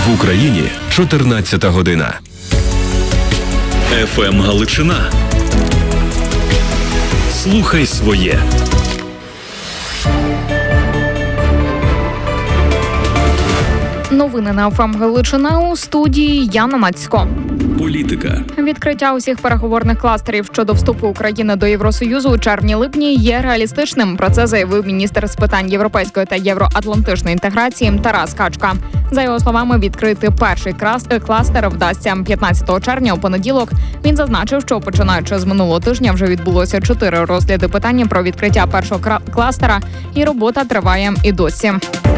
В Україні 14 година. ФМ Галичина. Слухай своє. Новини на ФМ Галичина, у студії Яна Мацько. Політика. Відкриття усіх переговорних кластерів щодо вступу України до Євросоюзу у червні-липні є реалістичним. Про це заявив міністр з питань європейської та євроатлантичної інтеграції Тарас Качка. За його словами, відкрити перший кластер вдасться 15 червня у понеділок. Він зазначив, що починаючи з минулого тижня вже відбулося 4 розгляди питання про відкриття першого кластера, і робота триває і досі.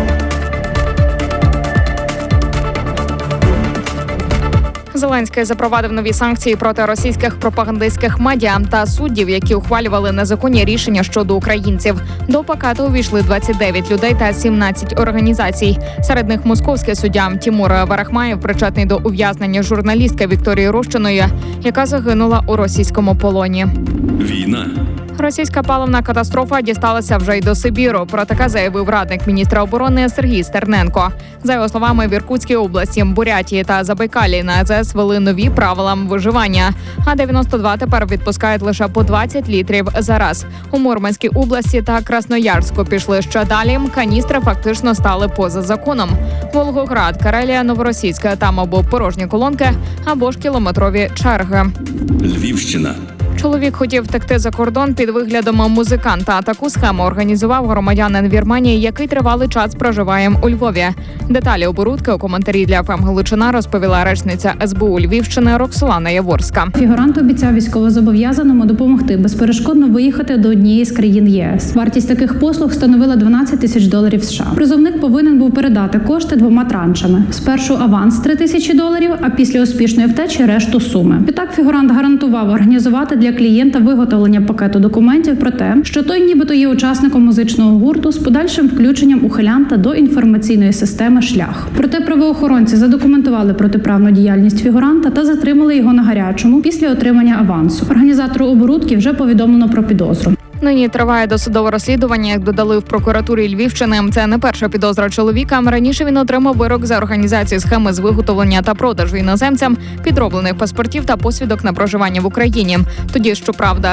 Зеленський запровадив нові санкції проти російських пропагандистських медіа та суддів, які ухвалювали незаконні рішення щодо українців. До пакету увійшли 29 людей та 17 організацій. Серед них московський суддя Тимур Варахмаєв, причетний до ув'язнення журналістки Вікторії Рощиної, яка загинула у російському полоні. Війна. Російська паливна катастрофа дісталася вже й до Сибіру. Про таке заявив радник міністра оборони Сергій Стерненко. За його словами, в Іркутській області, Бурятії та Забайкалі на АЗС ввели нові правила виживання. А 92 тепер відпускають лише по 20 літрів за раз. У Мурманській області та Красноярську пішли ще далі. Каністри фактично стали поза законом. Волгоград, Карелія, Новоросійська, там або порожні колонки, або ж кілометрові черги. Львівщина. Чоловік хотів втекти за кордон під виглядом музиканта. Таку схему організував громадянин Вірменії, який тривалий час проживає у Львові. Деталі оборудки у коментарі для ФМ Галичина розповіла речниця СБУ Львівщини Роксолана Яворська. Фігурант обіцяв військовозобов'язаному допомогти безперешкодно виїхати до однієї з країн ЄС. Вартість таких послуг становила $12 тисяч США. Призовник повинен був передати кошти 2 траншами. Спершу аванс $3 тисячі, а після успішної втечі решту суми. Відтак фігурант гарантував організувати для клієнта виготовлення пакету документів про те, що той нібито є учасником музичного гурту з подальшим включенням ухилянта до інформаційної системи «Шлях». Проте правоохоронці задокументували протиправну діяльність фігуранта та затримали його на гарячому після отримання авансу. Організатору оборудки вже повідомлено про підозру. Нині триває досудове розслідування, як додали в прокуратурі Львівщини. Це не перша підозра чоловіка. Раніше він отримав вирок за організацію схеми з виготовлення та продажу іноземцям підроблених паспортів та посвідок на проживання в Україні. Тоді, щоправда,